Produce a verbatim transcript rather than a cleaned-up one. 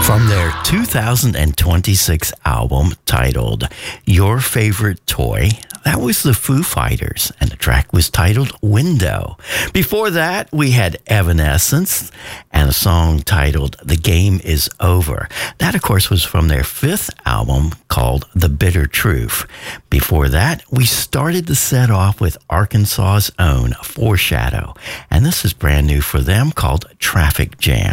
From their two thousand twenty-six album titled Your Favorite Toy, that was the Foo Fighters, and the track was titled Window. Before that, we had Evanescence and a song titled The Game Is Over. That, of course, was from their fifth album called The Bitter Truth. Before that, we started the set off with Arkansas's own Foreshadow, and this is brand new for them called Traffic Jam.